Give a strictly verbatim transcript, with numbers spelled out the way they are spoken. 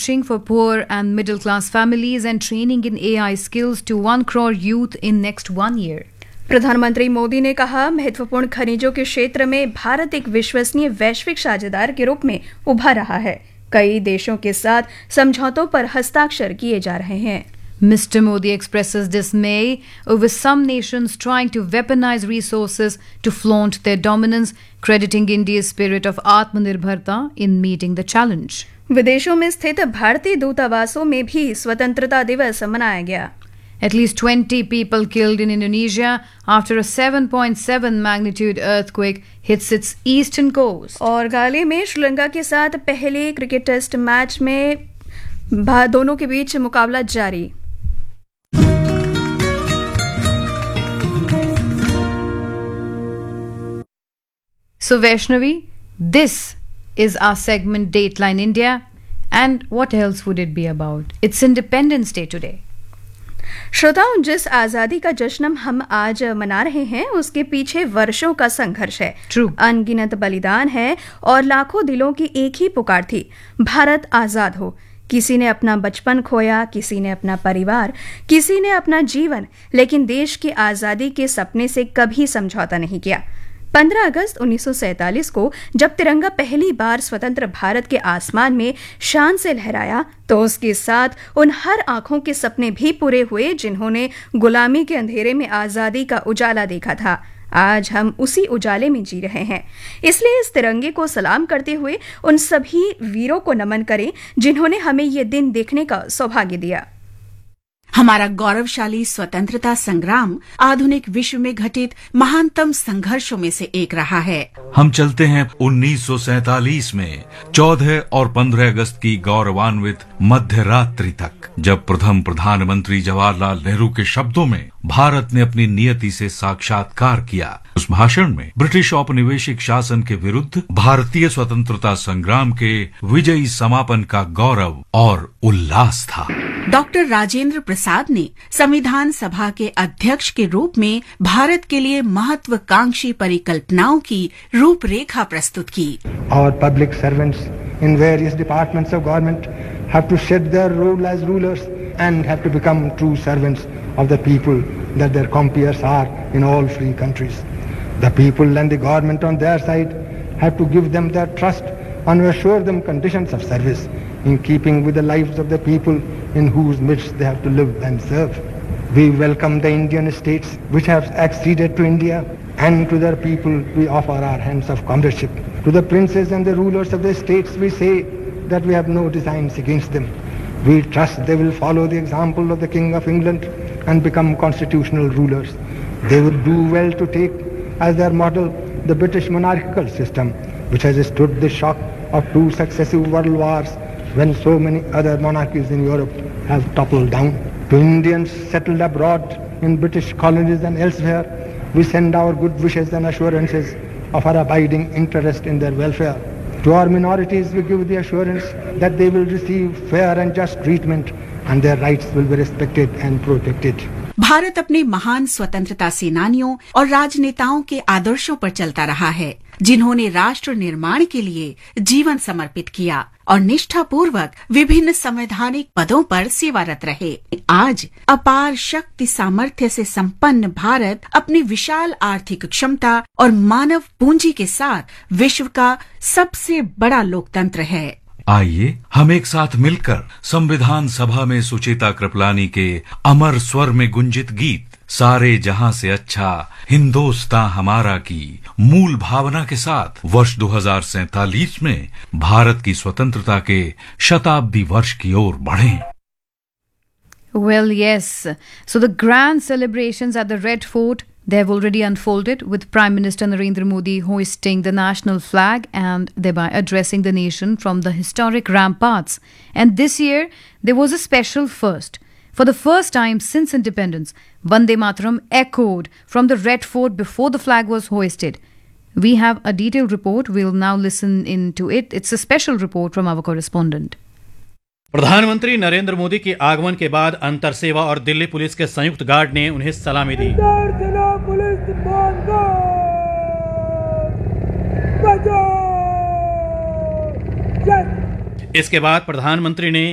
coaching for poor and middle class families and training in A I skills to one crore youth in next one year. प्रधानमंत्री मोदी ने कहा, महत्वपूर्ण खनिजों के क्षेत्र में भारत एक विश्वसनीय वैश्विक साझेदार के रूप में उभर रहा है। कई देशों के साथ समझौतों पर हस्ताक्षर किए जा रहे हैं। Mister Modi expresses dismay over some nations trying to weaponize resources to flaunt their dominance, crediting India's spirit of Atmanirbharta in meeting the challenge. विदेशों में स्थित भारतीय दूतावासों में भी स्वतंत्रता दिवस मनाया गया। At least twenty people killed in Indonesia after a seven point seven magnitude earthquake hits its eastern coast. और गाले में श्रीलंका के साथ पहले क्रिकेट टेस्ट मैच में दोनों के बीच मुकाबला जारी। So Vaishnavi, this is our segment Dateline India, and what else would it be about? It's Independence Day today. श्रोताओं, जिस आजादी का जश्न हम आज मना रहे हैं उसके पीछे वर्षों का संघर्ष है। True. अनगिनत बलिदान है और लाखों दिलों की एक ही पुकार थी, भारत आजाद हो। किसी ने अपना बचपन खोया, किसी ने अपना परिवार, किसी ने अपना जीवन, लेकिन देश की आजादी के सपने से कभी समझौता नहीं किया। पंद्रह अगस्त उन्नीस सौ सैंतालीस को जब तिरंगा पहली बार स्वतंत्र भारत के आसमान में शान से लहराया तो उसके साथ उन हर आंखों के सपने भी पूरे हुए जिन्होंने गुलामी के अंधेरे में आजादी का उजाला देखा था। आज हम उसी उजाले में जी रहे हैं, इसलिए इस तिरंगे को सलाम करते हुए उन सभी वीरों को नमन करें जिन्होंने हमें ये दिन देखने का सौभाग्य दिया। हमारा गौरवशाली स्वतंत्रता संग्राम आधुनिक विश्व में घटित महानतम संघर्षों में से एक रहा है। हम चलते हैं उन्नीस सौ सैंतालीस में चौदह और पंद्रह अगस्त की गौरवान्वित मध्य रात्रि तक, जब प्रथम प्रधानमंत्री जवाहरलाल नेहरू के शब्दों में भारत ने अपनी नियति से साक्षात्कार किया। उस भाषण में ब्रिटिश औपनिवेशिक शासन के विरुद्ध भारतीय स्वतंत्रता संग्राम के विजयी समापन का गौरव और उल्लास था। डॉक्टर राजेंद्र प्रसाद ने संविधान सभा के अध्यक्ष के रूप में भारत के लिए महत्वाकांक्षी परिकल्पनाओं की रूपरेखा प्रस्तुत की। Our public servants in various departments of government have to shed their role as rulers and have to become true servants of the people that their compeers are in all free countries. The people and the government on their side have to give them their trust and assure them conditions of service in keeping with the lives of the people in whose midst they have to live and serve. We welcome the Indian states which have acceded to India, and to their people we offer our hands of comradeship. To the princes and the rulers of the states we say that we have no designs against them. We trust they will follow the example of the King of England and become constitutional rulers. They would do well to take as their model the British monarchical system, which has stood the shock of two successive world wars when so many other monarchies in Europe have toppled down. To Indians settled abroad in British colonies and elsewhere, we send our good wishes and assurances of our abiding interest in their welfare. To our minorities, we give the assurance that they will receive fair and just treatment and their rights will be respected and protected. Bharat अपने महान स्वतंत्रता सेनानियों और राजनेताओं के आदर्शों पर चलता रहा है, जिन्होंने राष्ट्र निर्माण के लिए जीवन समर्पित किया और निष्ठापूर्वक विभिन्न संवैधानिक पदों पर सेवारत रहे। आज अपार शक्ति सामर्थ्य से संपन्न भारत अपनी विशाल आर्थिक क्षमता और मानव पूंजी के साथ विश्व का सबसे बड़ा लोकतंत्र है। आइए हम एक साथ मिलकर संविधान सभा में सुचेता कृपलानी के अमर स्वर में गुंजित गीत सारे जहां से अच्छा हिंदुस्तान हमारा की मूल भावना के साथ वर्ष दो हज़ार सैंतालीस में भारत की स्वतंत्रता के शताब्दी वर्ष की ओर बढ़ें। Well, yes. So the grand celebrations at the Red Fort, they have already unfolded, with Prime Minister Narendra Modi hoisting the national flag and thereby addressing the nation from the historic ramparts. And this year, there was a special first. For the first time since independence, Vande Mataram echoed from the Red Fort before the flag was hoisted. We have a detailed report. We'll now listen into it. It's a special report from our correspondent. प्रधानमंत्री नरेंद्र मोदी के आगमन के बाद अंतर सेवा और Delhi police के संयुक्त गार्ड ने उन्हें सलामी दी। इसके बाद प्रधानमंत्री ने